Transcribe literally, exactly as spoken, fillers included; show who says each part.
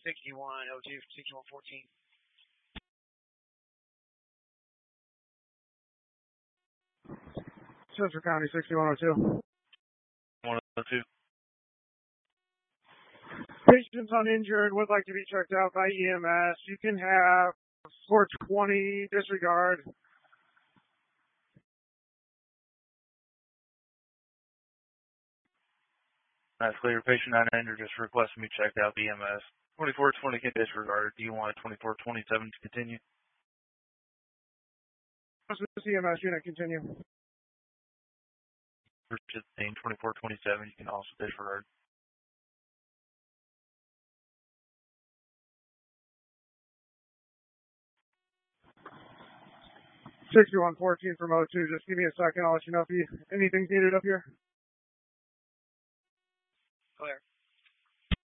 Speaker 1: sixty-one oh two, sixty-one fourteen.
Speaker 2: Central County, sixty-one oh two.
Speaker 3: one oh two.
Speaker 2: Patients uninjured would like to be checked out by E M S. You can have four twenty disregard.
Speaker 3: That's clear. Patient nine hundred just requested me checked out B M S. twenty-four twenty can disregard. Do you want twenty-four twenty-seven to continue?
Speaker 2: What's the E M S unit continue?
Speaker 3: Purchasing twenty-four twenty-seven, you can also disregard.
Speaker 2: sixty-one fourteen from oh two. Just give me a second. I'll let you know if you, anything's needed up here.